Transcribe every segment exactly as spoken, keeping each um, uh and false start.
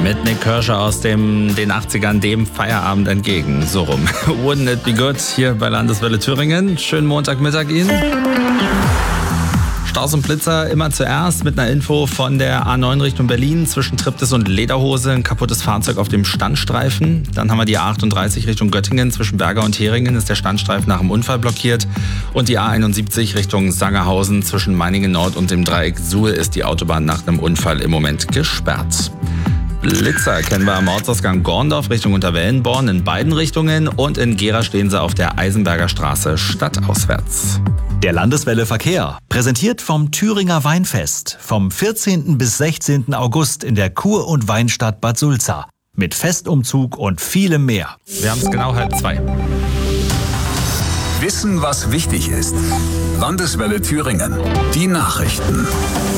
Mit Nick Kershaw aus dem, den achtzigern dem Feierabend entgegen. So rum. Wouldn't it be good hier bei Landeswelle Thüringen. Schönen Montagmittag Ihnen. Staus und Blitzer immer zuerst mit einer Info von der A neun Richtung Berlin. Zwischen Triptis und Lederhose ein kaputtes Fahrzeug auf dem Standstreifen. Dann haben wir die A achtunddreißig Richtung Göttingen. Zwischen Berger und Heringen ist der Standstreifen nach dem Unfall blockiert. Und die A einundsiebzig Richtung Sangerhausen. Zwischen Meiningen Nord und dem Dreieck Suhl ist die Autobahn nach einem Unfall im Moment gesperrt. Blitzer erkennen wir am Ortsausgang Gorndorf Richtung Unterwellenborn in beiden Richtungen und in Gera stehen sie auf der Eisenberger Straße stadtauswärts. Der Landeswelle Verkehr, präsentiert vom Thüringer Weinfest, vom vierzehnten bis sechzehnten August in der Kur- und Weinstadt Bad Sulza. Mit Festumzug und vielem mehr. Wir haben es genau halb zwei. Wissen, was wichtig ist. Landeswelle Thüringen. Die Nachrichten.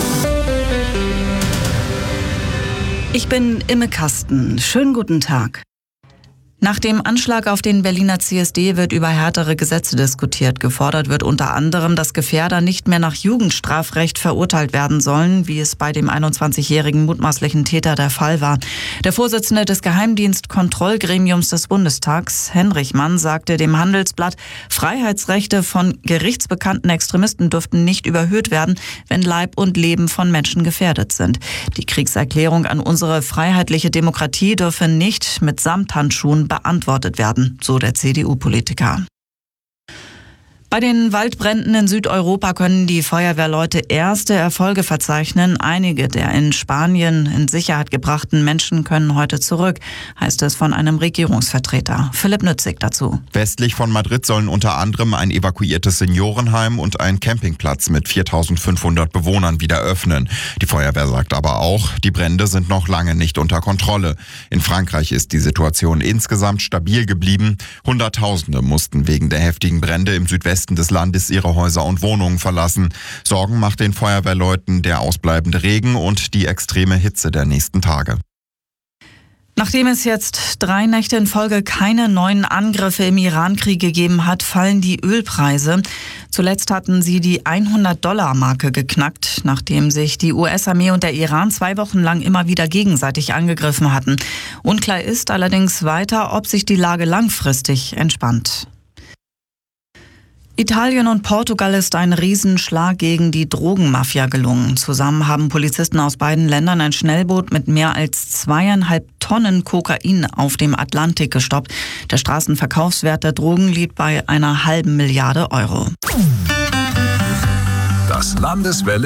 Ich bin Imme Kasten. Schönen guten Tag. Nach dem Anschlag auf den Berliner C S D wird über härtere Gesetze diskutiert. Gefordert wird unter anderem, dass Gefährder nicht mehr nach Jugendstrafrecht verurteilt werden sollen, wie es bei dem einundzwanzigjährigen mutmaßlichen Täter der Fall war. Der Vorsitzende des Geheimdienstkontrollgremiums des Bundestags, Henrich Mann, sagte dem Handelsblatt, Freiheitsrechte von gerichtsbekannten Extremisten dürften nicht überhöht werden, wenn Leib und Leben von Menschen gefährdet sind. Die Kriegserklärung an unsere freiheitliche Demokratie dürfe nicht mit Samthandschuhen beantwortet werden, so der C D U-Politiker. Bei den Waldbränden in Südeuropa können die Feuerwehrleute erste Erfolge verzeichnen. Einige der in Spanien in Sicherheit gebrachten Menschen können heute zurück, heißt es von einem Regierungsvertreter. Philipp Nützig dazu. Westlich von Madrid sollen unter anderem ein evakuiertes Seniorenheim und ein Campingplatz mit viertausendfünfhundert Bewohnern wieder öffnen. Die Feuerwehr sagt aber auch, die Brände sind noch lange nicht unter Kontrolle. In Frankreich ist die Situation insgesamt stabil geblieben. Hunderttausende mussten wegen der heftigen Brände im Südwesten des Landes ihre Häuser und Wohnungen verlassen. Sorgen macht den Feuerwehrleuten der ausbleibende Regen und die extreme Hitze der nächsten Tage. Nachdem es jetzt drei Nächte in Folge keine neuen Angriffe im Iran-Krieg gegeben hat, fallen die Ölpreise. Zuletzt hatten sie die hundert-Dollar-Marke geknackt, nachdem sich die U S-Armee und der Iran zwei Wochen lang immer wieder gegenseitig angegriffen hatten. Unklar ist allerdings weiter, ob sich die Lage langfristig entspannt. Italien und Portugal ist ein Riesenschlag gegen die Drogenmafia gelungen. Zusammen haben Polizisten aus beiden Ländern ein Schnellboot mit mehr als zweieinhalb Tonnen Kokain auf dem Atlantik gestoppt. Der Straßenverkaufswert der Drogen liegt bei einer halben Milliarde Euro. Das Landeswelle